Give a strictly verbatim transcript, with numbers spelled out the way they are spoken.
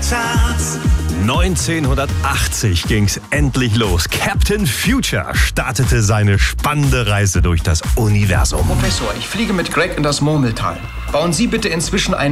Charts. neunzehnhundertachtzig ging's endlich los. Captain Future startete seine spannende Reise durch das Universum. Professor, ich fliege mit Greg in das Murmeltal. Bauen Sie bitte inzwischen ein